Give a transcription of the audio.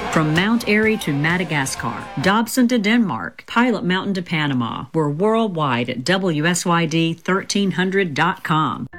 From Mount Airy to Madagascar, Dobson to Denmark, Pilot Mountain to Panama. We're worldwide at WSYD1300.com.